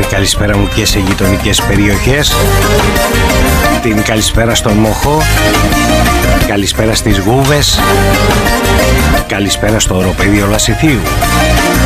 καλησπέρα μου και σε γειτονικές περιοχές. Την καλησπέρα στον Μοχό. Καλησπέρα στις Γούβες. Καλησπέρα στο οροπέδιο Λασιθίου.